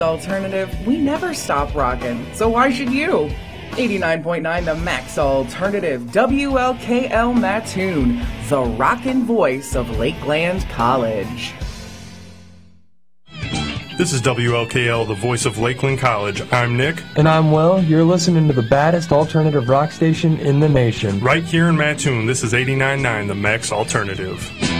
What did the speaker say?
Alternative, we never stop rocking, so why should you? 89.9 The Max Alternative, WLKL Mattoon, the rockin' voice of Lakeland College. This is WLKL, the voice of Lakeland College. I'm Nick. And I'm Will. You're listening to the baddest alternative rock station in the nation. Right here in Mattoon, this is 89.9 The Max Alternative.